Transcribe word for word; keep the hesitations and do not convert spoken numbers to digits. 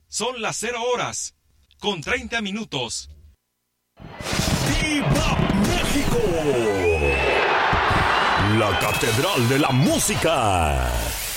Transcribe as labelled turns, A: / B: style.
A: Son las cero horas, con treinta minutos.
B: ¡Viva México! La Catedral de la Música.